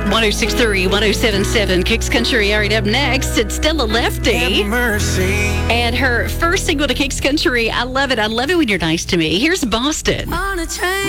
106.3, 107.7, Kicks Country. All right, up next, it's Stella Lefty. And her first single to Kicks Country, I love it. I love it when you're nice to me. Here's Boston. On a train.